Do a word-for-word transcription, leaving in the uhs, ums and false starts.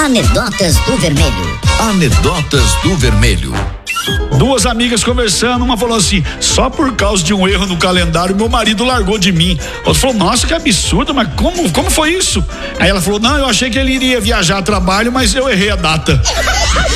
Anedotas do Vermelho. Anedotas do Vermelho. Duas amigas conversando, uma falou assim: só por causa de um erro no calendário meu marido largou de mim. Outra falou: nossa, que absurdo, mas como, como foi isso? Aí ela falou: não, eu achei que ele iria viajar a trabalho, mas eu errei a data.